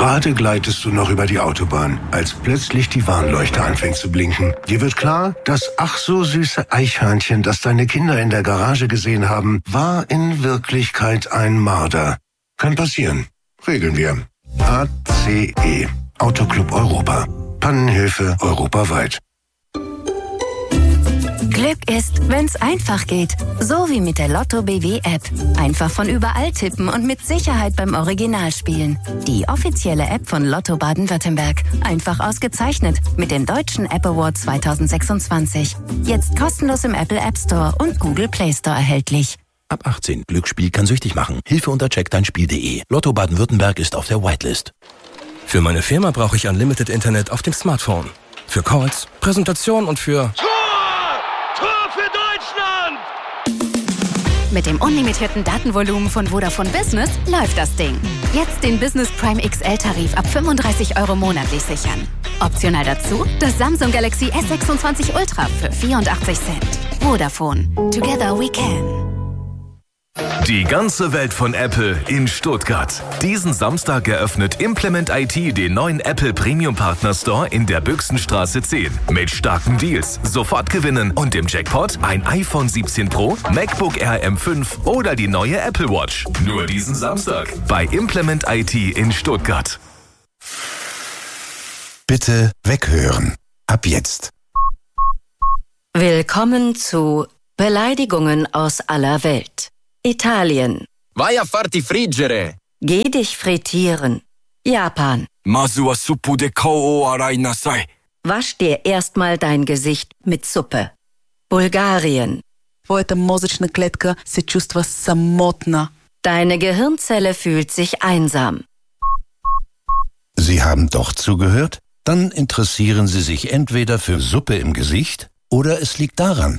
Gerade gleitest du noch über die Autobahn, als plötzlich die Warnleuchte anfängt zu blinken. Dir wird klar, das ach so süße Eichhörnchen, das deine Kinder in der Garage gesehen haben, war in Wirklichkeit ein Marder. Kann passieren. Regeln wir. ACE. Autoclub Europa. Pannenhilfe europaweit. Glück ist, wenn's einfach geht. So wie mit der Lotto BW App. Einfach von überall tippen und mit Sicherheit beim Original spielen. Die offizielle App von Lotto Baden-Württemberg. Einfach ausgezeichnet mit dem Deutschen App Award 2026. Jetzt kostenlos im Apple App Store und Google Play Store erhältlich. Ab 18. Glücksspiel kann süchtig machen. Hilfe unter checkdeinspiel.de. Lotto Baden-Württemberg ist auf der Whitelist. Für meine Firma brauche ich Unlimited Internet auf dem Smartphone. Für Calls, Präsentation und für... Tor für Deutschland! Mit dem unlimitierten Datenvolumen von Vodafone Business läuft das Ding. Jetzt den Business Prime XL-Tarif ab 35 € monatlich sichern. Optional dazu das Samsung Galaxy S26 Ultra für 84 Cent. Vodafone. Together we can. Die ganze Welt von Apple in Stuttgart. Diesen Samstag eröffnet Implement IT den neuen Apple Premium Partner Store in der Büchsenstraße 10. Mit starken Deals, sofort gewinnen und im Jackpot ein iPhone 17 Pro, MacBook Air M5 oder die neue Apple Watch. Nur diesen Samstag bei Implement IT in Stuttgart. Bitte weghören. Ab jetzt. Willkommen zu Beleidigungen aus aller Welt. Italien. Vai a farti friggere. Geh dich frittieren. Japan. Masu wa suppu de kou o arai nasai. Wasch dir erstmal dein Gesicht mit Suppe. Bulgarien. Твоята мозъчна клетка се чувства самотна. Deine Gehirnzelle fühlt sich einsam. Sie haben doch zugehört? Dann interessieren Sie sich entweder für Suppe im Gesicht oder es liegt daran.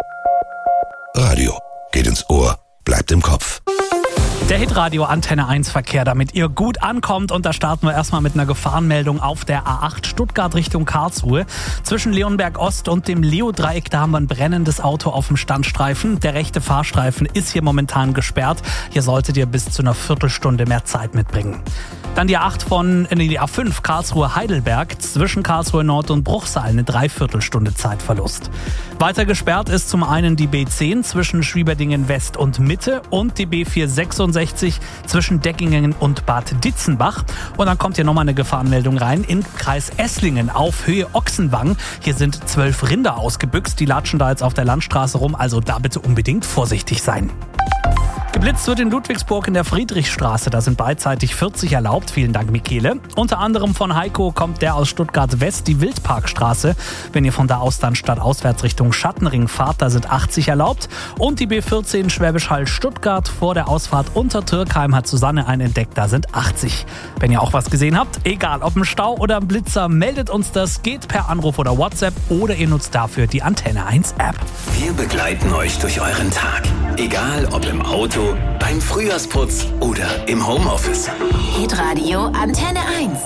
Radio geht ins Ohr, bleibt im Kopf. Der Hitradio Antenne 1 Verkehr, damit ihr gut ankommt. Und da starten wir erstmal mit einer Gefahrenmeldung auf der A8 Stuttgart Richtung Karlsruhe. Zwischen Leonberg Ost und dem Leo-Dreieck, da haben wir ein brennendes Auto auf dem Standstreifen. Der rechte Fahrstreifen ist hier momentan gesperrt. Hier solltet ihr bis zu einer Viertelstunde mehr Zeit mitbringen. Dann die A5 Karlsruhe-Heidelberg zwischen Karlsruhe Nord und Bruchsal, eine Dreiviertelstunde Zeitverlust. Weiter gesperrt ist zum einen die B10 zwischen Schwieberdingen West und Mitte und die B466 zwischen Deckingen und Bad Ditzenbach. Und dann kommt hier nochmal eine Gefahrenmeldung rein in Kreis Esslingen auf Höhe Ochsenwang. Hier sind 12 Rinder ausgebüxt, die latschen da jetzt auf der Landstraße rum, also da bitte unbedingt vorsichtig sein. Geblitzt wird in Ludwigsburg in der Friedrichstraße. Da sind beidseitig 40 erlaubt. Vielen Dank, Michele. Unter anderem von Heiko kommt der aus Stuttgart West, die Wildparkstraße. Wenn ihr von da aus dann stadtauswärts Richtung Schattenring fahrt, da sind 80 erlaubt. Und die B14 Schwäbisch Hall Stuttgart vor der Ausfahrt unter Türkheim hat Susanne einen entdeckt. Da sind 80. Wenn ihr auch was gesehen habt, egal ob ein Stau oder ein Blitzer, meldet uns das. Geht per Anruf oder WhatsApp oder ihr nutzt dafür die Antenne 1 App. Wir begleiten euch durch euren Tag. Egal ob im Auto, beim Frühjahrsputz oder im Homeoffice. Hitradio Antenne 1.